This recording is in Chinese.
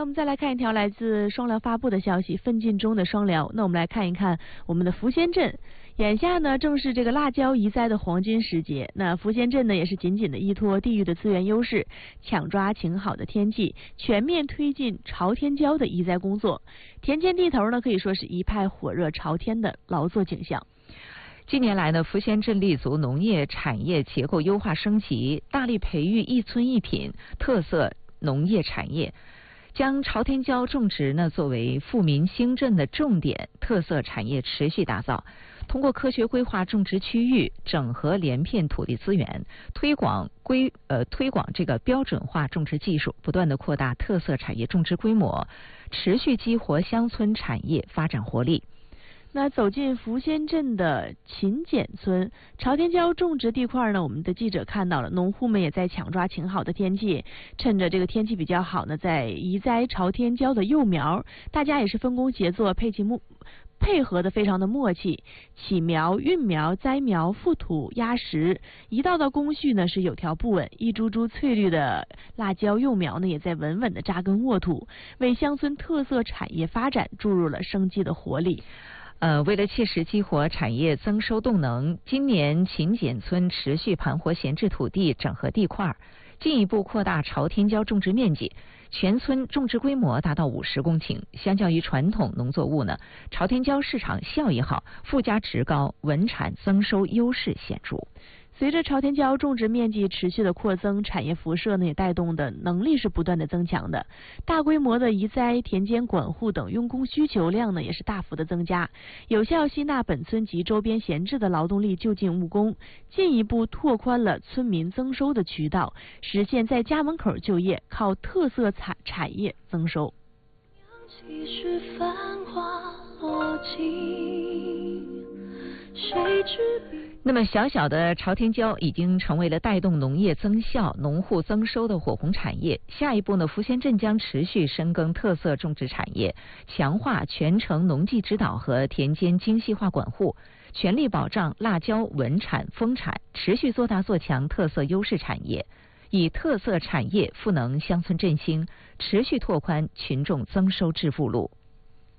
那我们再来看一条来自双辽发布的消息，奋进中的双辽。那我们来看一看我们的福仙镇，眼下呢正是这个辣椒移栽的黄金时节。那福仙镇呢也是紧紧的依托地域的资源优势，抢抓晴好的天气，全面推进朝天椒的移栽工作。田间地头呢可以说是一派火热朝天的劳作景象。 近年来呢，福仙镇立足农业产业结构优化升级，大力培育一村一品特色农业产业，将朝天椒种植呢作为富民兴振的重点特色产业持续打造。通过科学规划种植区域，整合连片土地资源，推广这个标准化种植技术，不断的扩大特色产业种植规模，持续激活乡村产业发展活力。 那走进福仙镇的勤俭村，朝天椒种植地块呢，我们的记者看到了，农户们也在抢抓晴好的天气，趁着这个天气比较好呢，在移栽朝天椒的幼苗，大家也是分工协作，配合的非常的默契，起苗、育苗、栽苗、覆土、压实，一道道工序呢是有条不紊，一株株翠绿的辣椒幼苗呢也在稳稳的扎根沃土，为乡村特色产业发展注入了生机的活力。 为了切实激活产业增收动能，今年勤俭村持续盘活闲置土地，整合地块，进一步扩大朝天椒种植面积，全村种植规模达到50公顷。相较于传统农作物呢，朝天椒市场效益好，附加值高，稳产增收优势显著。 随着朝天椒种植面积持续的扩增，产业辐射呢也带动的能力是不断的增强的，大规模的移栽、田间管护等用工需求量呢也是大幅的增加，有效吸纳本村及周边闲置的劳动力就近务工，进一步拓宽了村民增收的渠道，实现在家门口就业，靠特色产业增收。 那么小小的朝天椒已经成为了带动农业增效、农户增收的火红产业。下一步呢，福仙镇将持续深耕特色种植产业，强化全程农技指导和田间精细化管护，全力保障辣椒稳产丰产，持续做大做强特色优势产业，以特色产业赋能乡村振兴，持续拓宽群众增收致富路。